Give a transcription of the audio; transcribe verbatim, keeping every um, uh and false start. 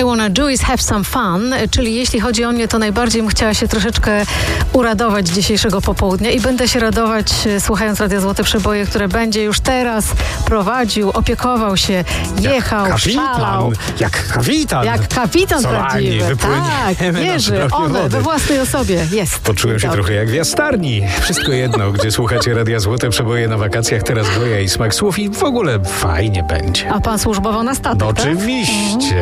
wanna do is have some fun, czyli jeśli chodzi o mnie, to najbardziej bym chciała się troszeczkę uradować dzisiejszego popołudnia i będę się radować słuchając Radia Złote Przeboje, które będzie już teraz prowadził, opiekował się, jechał, jak szalał. Jak kapitan. Jak kapitan prawdziwy. Tak, wierzy, on we własnej osobie jest. Poczułem się trochę jak w jastarni. Wszystko jedno, gdzie słuchacie Radia Złote Przeboje na wakacjach, teraz Goja i smak słów i w ogóle fajnie będzie. A pan służbowo na statek, No, tak? oczywiście.